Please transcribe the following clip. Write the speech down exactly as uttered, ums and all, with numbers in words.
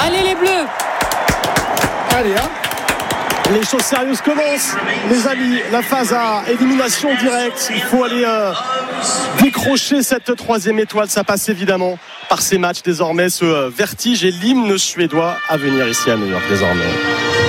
Allez les Bleus. Allez, hein. Les choses sérieuses commencent, les amis. La phase à élimination directe. Il faut aller euh, décrocher cette troisième étoile. Ça passe évidemment par ces matchs désormais, ce euh, vertige et l'hymne suédois à venir ici à New York désormais.